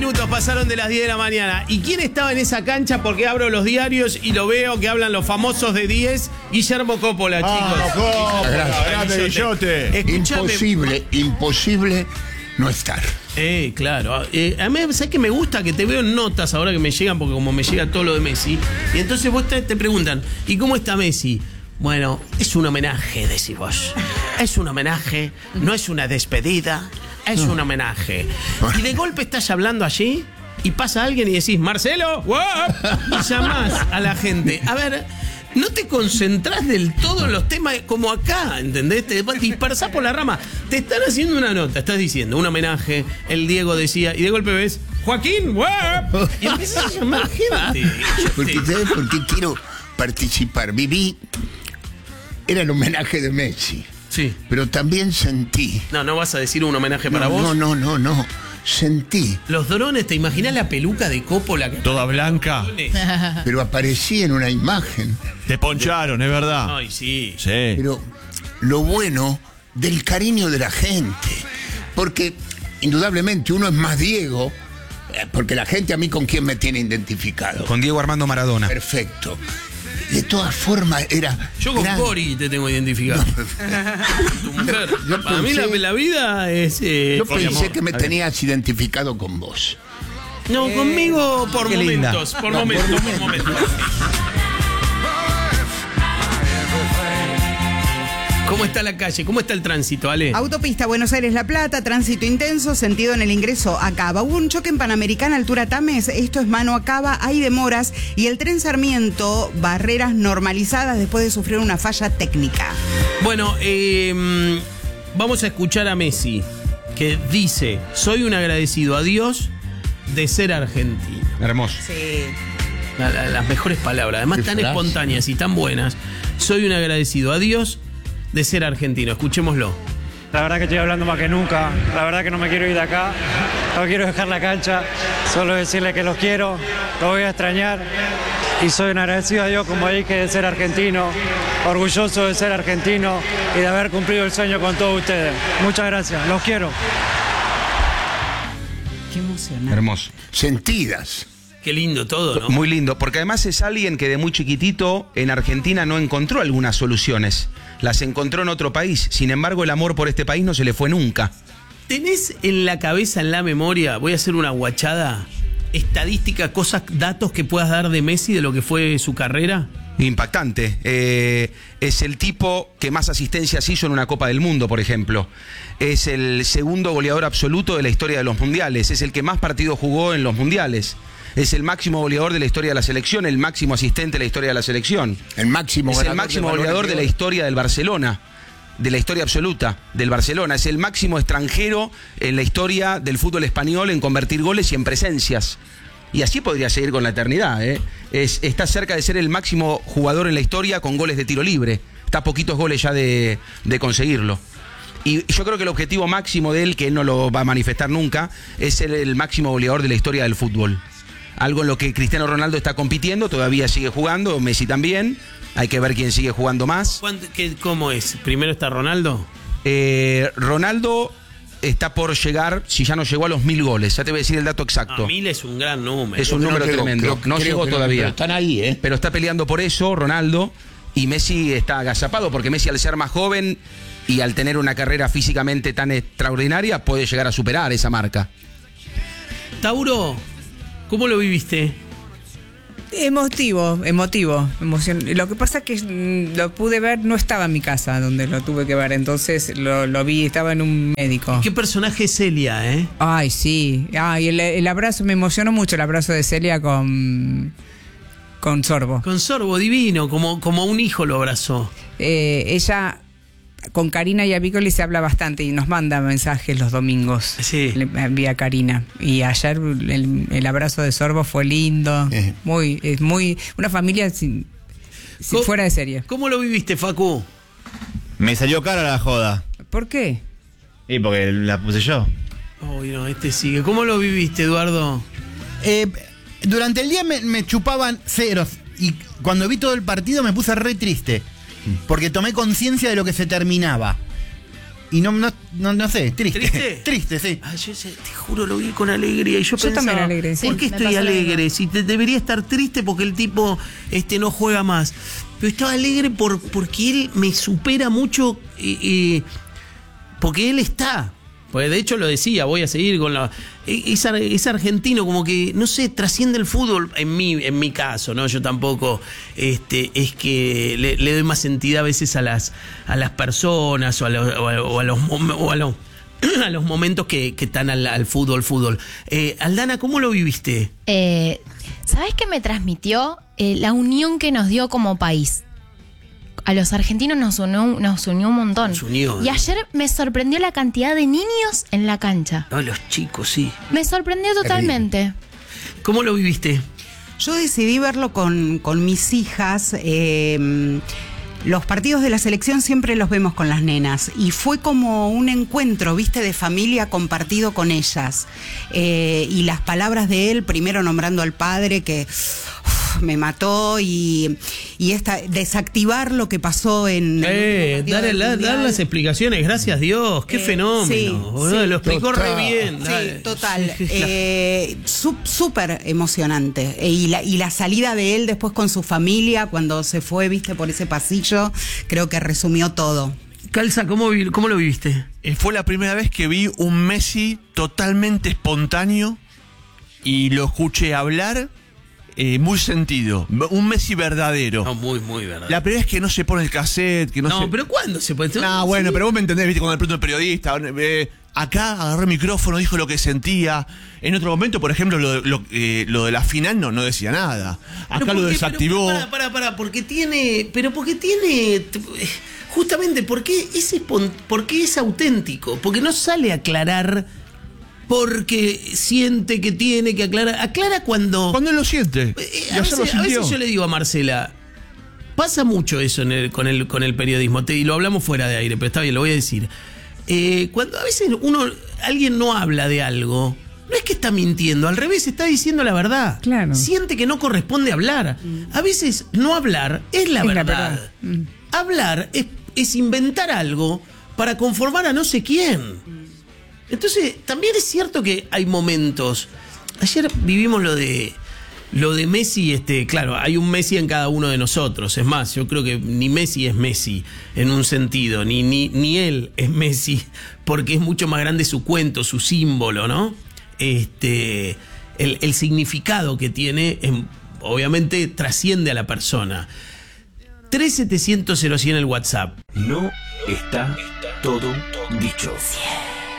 minutos pasaron de las 10 de la mañana. ¿Y quién estaba en esa cancha? Porque abro los diarios y lo veo que hablan los famosos de 10. Guillermo Coppola, chicos. Grande, Guillote. Imposible no estar. Claro. A mí, ¿sabes que me gusta? Que te veo en notas ahora que me llegan, porque como me llega todo lo de Messi. Y entonces vos te preguntan, ¿y cómo está Messi? Bueno, es un homenaje, decís vos. Es un homenaje, no es una despedida, es un homenaje. Y de golpe estás hablando allí y pasa alguien y decís, Marcelo, ¡guap! Y llamás a la gente. A ver, no te concentrás del todo en los temas como acá, ¿entendés? Te dispersás por la rama. Te están haciendo una nota, estás diciendo un homenaje, el Diego decía, y de golpe ves, Joaquín, ¡guap! Y empiezas a llamar gente. Porque, ¿sabes por qué quiero participar? Era el homenaje de Messi. Sí. Pero también sentí. No vas a decir un homenaje para vos. No. Sentí. Los drones, ¿te imaginas la peluca de Coppola? Toda blanca. Pero aparecí en una imagen. Te poncharon, es verdad. Ay, sí. Pero lo bueno del cariño de la gente. Porque indudablemente uno es más Diego. Porque la gente a mí con quién me tiene identificado. Con Diego Armando Maradona. Perfecto. De todas formas era. Yo con Cori te tengo identificado. Tu mujer. Para mí la vida es. Yo pensé que me tenías identificado con vos. No, conmigo por Qué linda. momentos. Por momentos. ¿Cómo está la calle? ¿Cómo está el tránsito, Ale? Autopista Buenos Aires-La Plata, tránsito intenso, sentido en el ingreso a Cava. Hubo un choque en Panamericana, altura Tames, esto es mano a Cava, hay demoras. Y el tren Sarmiento, barreras normalizadas después de sufrir una falla técnica. Bueno, vamos a escuchar a Messi, que dice, soy un agradecido a Dios de ser argentino. Hermoso. Sí. Las mejores palabras, además tan espontáneas y tan buenas. Soy un agradecido a Dios de ser argentino. Escuchémoslo. La verdad que estoy hablando más que nunca. La verdad que no me quiero ir de acá. No quiero dejar la cancha. Solo decirle que los quiero. Los voy a extrañar. Y soy un agradecido a Dios, como dije, de ser argentino. Orgulloso de ser argentino y de haber cumplido el sueño con todos ustedes. Muchas gracias. Los quiero. Qué emocionante. Hermoso. Sentidas. Qué lindo todo, ¿no? Muy lindo, porque además es alguien que de muy chiquitito en Argentina no encontró algunas soluciones. Las encontró en otro país. Sin embargo, el amor por este país no se le fue nunca. ¿Tenés en la cabeza, en la memoria, voy a hacer una guachada, estadística, cosas, datos que puedas dar de Messi, de lo que fue su carrera? Impactante. Es el tipo que más asistencias hizo en una Copa del Mundo, por ejemplo. Es el segundo goleador absoluto de la historia de los mundiales. Es el que más partidos jugó en los mundiales. Es el máximo goleador de la historia de la selección, el máximo asistente de la historia de la selección. Es el máximo goleador de la historia del Barcelona, de la historia absoluta del Barcelona. Es el máximo extranjero en la historia del fútbol español en convertir goles y en presencias. Y así podría seguir con la eternidad. Está cerca de ser el máximo jugador en la historia con goles de tiro libre. Está a poquitos goles ya de conseguirlo. Y yo creo que el objetivo máximo de él, que él no lo va a manifestar nunca, es ser el máximo goleador de la historia del fútbol. Algo en lo que Cristiano Ronaldo está compitiendo, todavía sigue jugando, Messi también. Hay que ver quién sigue jugando más. ¿Cómo es? ¿Primero está Ronaldo? Ronaldo está por llegar, si ya no llegó a los 1000 goles. Ya te voy a decir el dato exacto. 1000 es un gran número. Es un número tremendo. No llegó todavía. Pero están ahí, Pero está peleando por eso, Ronaldo. Y Messi está agazapado, porque Messi, al ser más joven y al tener una carrera físicamente tan extraordinaria, puede llegar a superar esa marca. Tauro, ¿cómo lo viviste? Emotivo. Lo que pasa es que lo pude ver, no estaba en mi casa donde lo tuve que ver, entonces lo vi, estaba en un médico. ¿Qué personaje es Celia, Ay, sí. Ay, el abrazo, me emocionó mucho el abrazo de Celia con Sorbo. Con Sorbo, divino, como un hijo lo abrazó. Ella con Karina Iabicoli se habla bastante y nos manda mensajes los domingos. Sí. Le envía a Karina. Y ayer el abrazo de Sorbo fue lindo. Muy una familia fuera de serie. ¿Cómo lo viviste, Facu? Me salió cara la joda. ¿Por qué? Y porque la puse yo. Uy, no, este sigue. ¿Cómo lo viviste, Eduardo? Durante el día me chupaban ceros. Y cuando vi todo el partido me puse re triste. Porque tomé conciencia de lo que se terminaba. Y no sé, triste. ¿Triste? Triste, sí. Ay, yo te juro, lo vi con alegría. Y yo pensaba, también alegre, sí. ¿por qué Me estoy pasó lo alegre? mismo. Si debería estar triste porque el tipo no juega más. Pero estaba alegre porque él me supera mucho, porque él está. Porque de hecho lo decía, voy a seguir con la... Es argentino, como que, no sé, trasciende el fútbol en mi caso, ¿no? Yo tampoco, es que le doy más entidad a veces a las personas o a los momentos que están al fútbol. Aldana, ¿cómo lo viviste? ¿Sabes qué me transmitió? La unión que nos dio como país. A los argentinos nos unió un montón. Nos unió, y ayer me sorprendió la cantidad de niños en la cancha. No, los chicos, sí. Me sorprendió totalmente. ¿Cómo lo viviste? Yo decidí verlo con mis hijas. Los partidos de la selección siempre los vemos con las nenas y fue como un encuentro, viste, de familia compartido con ellas. Y las palabras de él, primero nombrando al padre que me mató y desactivar lo que pasó en dar las explicaciones, gracias Dios, qué fenómeno, sí, boludo, sí. lo explicó Total. re bien. Sí, total. Súper emocionante. Y la salida de él después con su familia, cuando se fue, viste, por ese pasillo, creo que resumió todo. Calza, ¿cómo lo viviste? Fue la primera vez que vi un Messi totalmente espontáneo y lo escuché hablar muy sentido. Un Messi verdadero. No, muy verdad. La primera vez que no se pone el cassette, que no se... pero ¿cuándo se puede? No, bueno, pero vos me entendés, viste, cuando de pronto el periodista... acá agarró el micrófono, dijo lo que sentía. En otro momento, por ejemplo, lo de la final no decía nada. Acá lo desactivó. Para, porque tiene... Justamente, ¿por qué es auténtico? Porque no sale a aclarar... Porque siente que tiene que aclarar. Aclara cuando él lo siente. A veces yo le digo a Marcela, pasa mucho eso con el periodismo, y lo hablamos fuera de aire, pero está bien, lo voy a decir. Cuando a veces alguien no habla de algo, no es que está mintiendo, al revés, está diciendo la verdad. Claro. Siente que no corresponde hablar. A veces no hablar es la verdad. Hablar es inventar algo para conformar a no sé quién. Entonces, también es cierto que hay momentos. Ayer vivimos lo de Messi, claro, hay un Messi en cada uno de nosotros. Es más, yo creo que ni Messi es Messi en un sentido, ni él es Messi, porque es mucho más grande su cuento, su símbolo, ¿no? El significado que tiene, obviamente, trasciende a la persona. 3700-0100 el WhatsApp. No está todo dicho.